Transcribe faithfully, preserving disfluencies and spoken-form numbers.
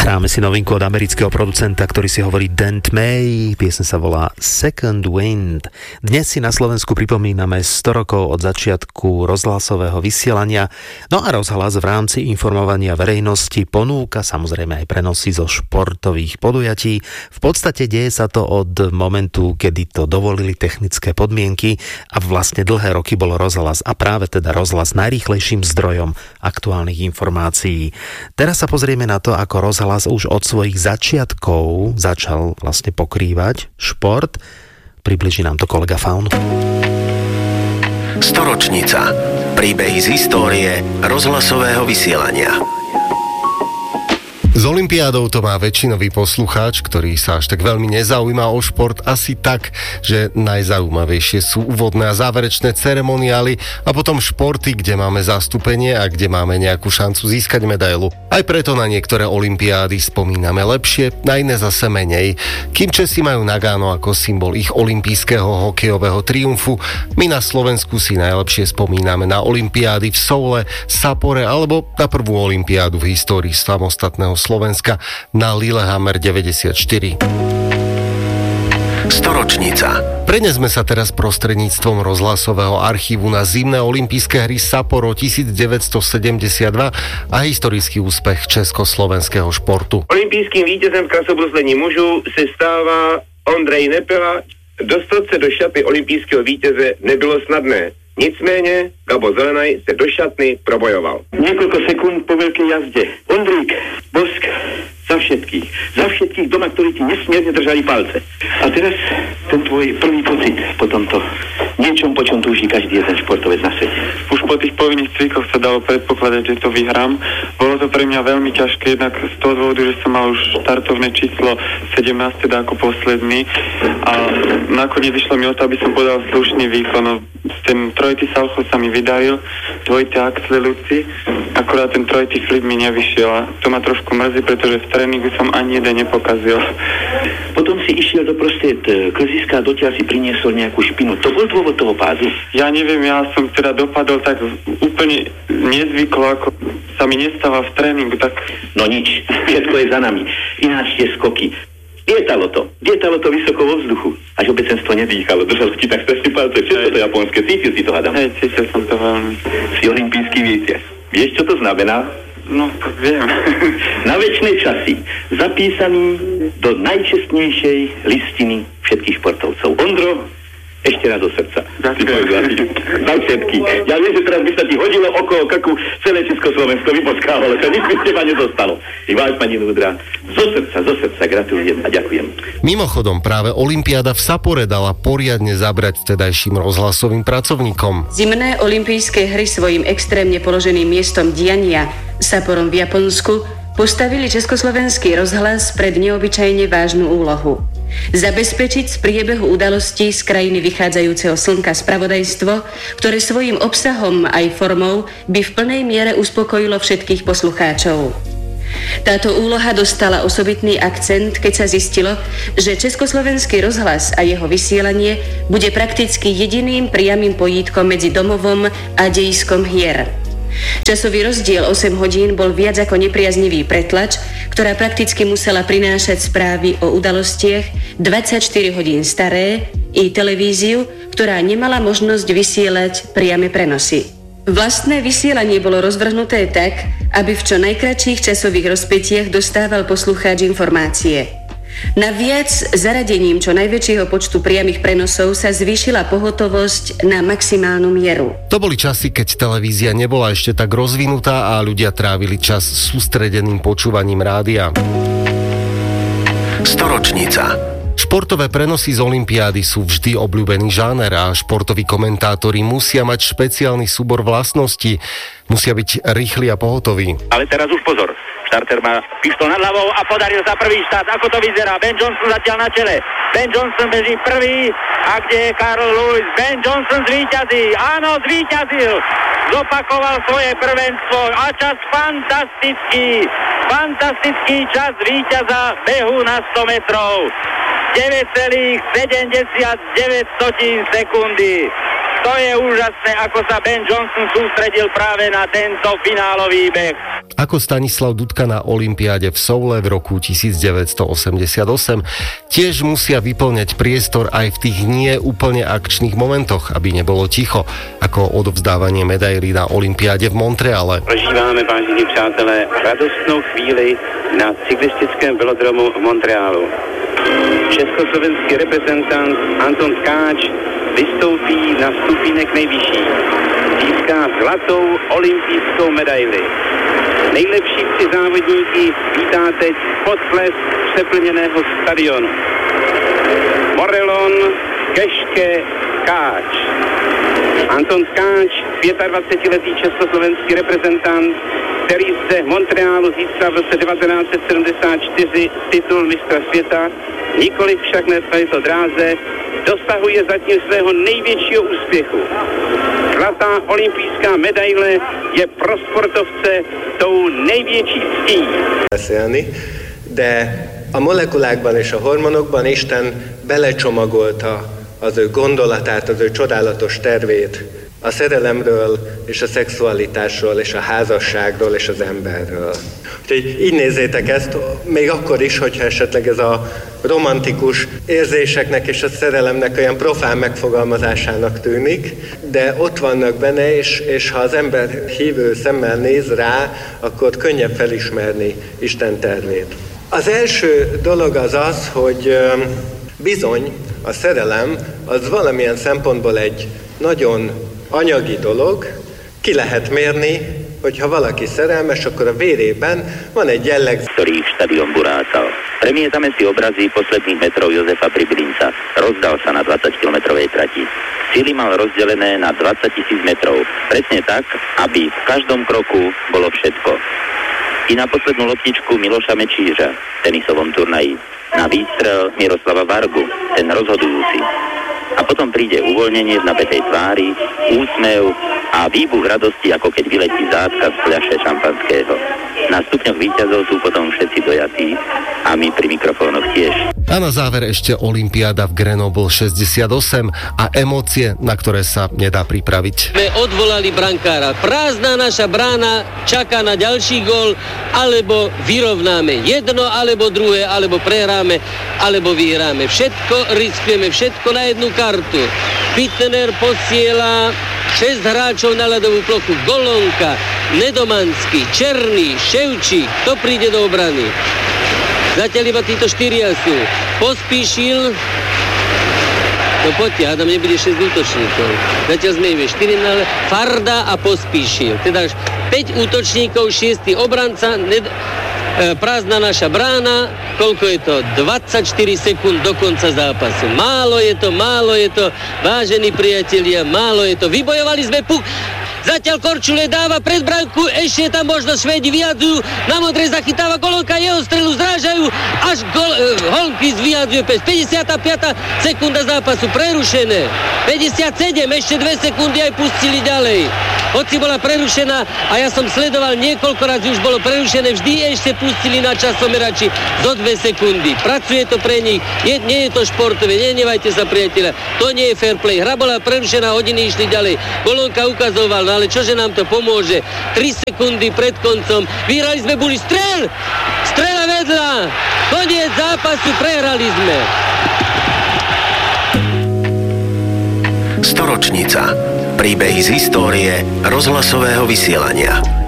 Hráme si novinku od amerického producenta, ktorý si hovorí Dent May. Piesň sa volá Second Wind. Dnes si na Slovensku pripomíname sto rokov od začiatku rozhlasového vysielania. No a rozhlas v rámci informovania verejnosti ponúka samozrejme aj prenosy zo športových podujatí. V podstate deje sa to od momentu, kedy to dovolili technické podmienky a vlastne dlhé roky bol rozhlas a práve teda rozhlas najrýchlejším zdrojom aktuálnych informácií. Teraz sa pozrieme na to, ako rozhlas už od svojich začiatkov začal vlastne pokrývať šport. Približí nám to kolega Faun. Storočnica. Príbehy z histórie rozhlasového vysielania. S olympiádou to má väčšinový poslucháč, ktorý sa až tak veľmi nezaujíma o šport, asi tak, že najzaujímavejšie sú úvodné a záverečné ceremoniály a potom športy, kde máme zastúpenie a kde máme nejakú šancu získať medailu. Aj preto na niektoré olympiády spomíname lepšie, na iné zase menej. Kým Česi majú Nagano ako symbol ich olympijského hokejového triumfu, my na Slovensku si najlepšie spomíname na olympiády v Soule, Sappore alebo na prvú olympiádu v histórii samostatného Slovenska na Lillehammer deväťdesiatštyri. Storočnica. Prenesme sa teraz prostredníctvom rozhlasového archívu na zimné olympijské hry Sapporo devätnásťsedemdesiatdva a historický úspech československého športu. Olympijským vítězem v krasobruslení mužů se stává Ondrej Nepela. Dostat se do šaty olympijského vítěze nebylo snadné. Nicméně Gabo Zelenaj se do šatny probojoval. Niekoľko sekúnd po veľkej jazde. Ondrík, bosk za všetkých. Za všetkých doma, ktorí ti nesmierne držali palce. A teraz ten tvoj prvý pocit po tomto niečom, po čom túži každý jeden športovec na svete. Už po tých povinných cvíkoch sa dalo predpokladať, že to vyhrám. Bolo to pre mňa veľmi ťažké, jednak z toho dôvodu, že som mal už štartovné číslo sedemnásť, teda ako posledný. A nakoniec išlo mi o to, aby som podal slušný výkon. No, ten trojitý salcho sa mi vydaril, dvojité axle ľudci, akorát ten trojitý flip mi nevyšiel a to ma trošku mrzí, pretože v tréningu som ani jeden nepokazil. Potom si išiel doprostred klziska a dotiaľ si priniesol nejakú špinu. To bol dôvod toho pádu? Ja neviem, ja som teda dopadol tak úplne nezvyklo, ako sa mi nestáva v tréningu, tak... No nič, všetko je za nami. Ináč tie skoky. Lietalo to. Lietalo to vysoko vo vzduchu. Až obecenstvo nedýchalo. Držalo ti tak strašne palce. Všetko to japonské. Cítil si to, hádam. Hej, cítil som to veľmi. Si olympijský víťaz. Vieš, čo to znamená? No, viem. Na večné časy. Zapísaný do najčestnejšej listiny všetkých športovcov. Ondro, ešte raz do srdca. Ďakujem. Na všetky. Ja viem, že teraz by sa ti hodilo okolo krku celé Československo vyposkávalo, čo nič by z teba nezostalo. I vás, pani Núdra, zo srdca, zo srdca gratulujem a ďakujem. Mimochodom, práve olympiáda v Sappore dala poriadne zabrať vtedajším rozhlasovým pracovníkom. Zimné olympijské hry svojim extrémne položeným miestom diania Sapporom v Japonsku postavili československý rozhlas pred neobyčajne vážnu úlohu. Zabezpečiť z priebehu udalostí z krajiny vychádzajúceho slnka spravodajstvo, ktoré svojim obsahom aj formou by v plnej miere uspokojilo všetkých poslucháčov. Táto úloha dostala osobitný akcent, keď sa zistilo, že Československý rozhlas a jeho vysielanie bude prakticky jediným priamym pojítkom medzi domovom a dejiskom hier. Časový rozdiel osem hodín bol viac ako nepriaznivý pre tlač, ktorá prakticky musela prinášať správy o udalostiach dvadsaťštyri hodín staré, i televíziu, ktorá nemala možnosť vysielať priame prenosy. Vlastné vysielanie bolo rozvrhnuté tak, aby v čo najkratších časových rozpätiach dostával poslucháč informácie. Naviac zaradením čo najväčšieho počtu priamych prenosov sa zvýšila pohotovosť na maximálnu mieru. To boli časy, keď televízia nebola ešte tak rozvinutá a ľudia trávili čas sústredeným počúvaním rádia. Storočnica. Športové prenosy z olympiády sú vždy obľúbený žáner a športoví komentátori musia mať špeciálny súbor vlastností. Musia byť rýchli a pohotoví. Ale teraz už pozor. Štarter má pištol nad hlavou a podaril sa prvý štát. Ako to vyzerá? Ben Johnson zatiaľ na čele. Ben Johnson beží prvý. A kde je Carl Lewis? Ben Johnson zvíťazí. Áno, zvíťazil. Zopakoval svoje prvenstvo a čas fantastický. Fantastický čas víťaza behu na sto metrov. deväť celá sedemdesiatdeväť sekundy. To je úžasné, ako sa Ben Johnson sústredil práve na tento finálový beh. ako Stanislav Dudka na olympiáde v Soule v roku devätnásťstoosemdesiatosem, tiež musia vyplňať priestor aj v tých nie úplne akčných momentoch, aby nebolo ticho, ako odovzdávanie medailí na olympiáde v Montreale. Prožíváme, vážení přátelé, radostnou chvíli na cyklistickém velodromu v Montrealu. Československý reprezentant Anton Tkáč vystoupí na stupínek nejvyšší. Získá zlatou olympijskou medaili. Nejlepší tři závodníky vítá teď potlesk přeplněného stadionu. Morelon, Geške, Tkáč. Anton Tkáč, dvacetipětiletý československý reprezentant, který zde v Montrealu získal v roce devatenáct set sedmdesát čtyři titul mistra světa, nikoliv však na této dráze, dosahuje zatím svého největšího úspěchu. Zlatá olympijská medaile je pro sportovce tou největší ctí. Beszélni, de a molekulákban és a hormonokban Isten belecsomagolta az ő gondolatát, az ő csodálatos tervét a szerelemről és a szexualitásról és a házasságról és az emberről. Úgyhogy így nézzétek ezt, még akkor is, hogyha esetleg ez a romantikus érzéseknek és a szerelemnek olyan profán megfogalmazásának tűnik, de ott vannak benne, és, és ha az ember hívő szemmel néz rá, akkor könnyebb felismerni Isten tervét. Az első dolog az az, hogy bizony a szerelem az valamilyen szempontból egy nagyon anyagi dolog, ki lehet mérni, hogyha valaki szerelmes, akkor a vérében van egy jelleg. Ktorý štadión burácal. Premietame si obrazy posledných metrov Jozefa Priblinca. Rozdal sa na dvadsaťkilometrovej trati. Síly mal rozdelené na dvadsaťtisíc metrov. Presne tak, aby v každom kroku bolo všetko. I na poslednú loptičku Miloša Mečířa v tenisovom turnaji. Na výstrel Miroslava Vargu, ten rozhodujúci. A potom príde uvoľnenie v napätej tvári, úsmev a výbuch radosti, ako keď vyletí zátka z fľaše šampanského. Na stupňoch víťazov sú potom všetci dojatí a my pri mikrofónoch tiež. A na záver ešte olympiáda v Grenoble šesťdesiatosem a emócie, na ktoré sa nedá pripraviť. My odvolali brankára. Prázdna naša brána čaká na ďalší gól, alebo vyrovnáme jedno, alebo druhé, alebo prehráme, alebo vyhráme. Všetko riskujeme, všetko na jednu kartu. Pitner posiela šesť hráčov na ľadovú plochu. Golonka, Nedomanský, Černý, Ševčík. To príde do obrany. Zatiaľ iba títo štyria sú. Pospíšil. No poďte, hádam, nebude šesť útočníkov. Zatiaľ sme im štyri, Farda a Pospíšil. Teda päť útočníkov, šiestý obranca, ned... prázdna naša brána. Koľko je to? dvadsaťštyri sekúnd do konca zápasu. Málo je to, málo je to. Vážení priatelia, málo je to. Vybojovali sme puk. Zatiaľ Korčule dáva pred bránku, ešte tam možno Švédi vyjadzujú, na modrej zachytáva Golonka, jeho strelu zrážajú, až gol, eh, Holmqvist vyjadzuje pes. päťdesiata piata sekunda zápasu, prerušené. päťdesiatsedem, ešte dve sekundy aj pustili ďalej. Hoci bola prerušená a ja som sledoval niekoľko razy, už bolo prerušené, vždy ešte pustili na časomerači zo dve sekundy. Pracuje to pre nich, je, nie je to športové, nenevajte sa priateľa, to nie je fair play. Hra bola prerušená, hodiny išli ďalej. Golonka ukazoval, no ale čože nám to pomôže? tri sekundy pred koncom, vyhrali sme, boli strel! Strela vedľa! Koniec zápasu, prehrali sme. Storočnica. Príbehy z histórie rozhlasového vysielania.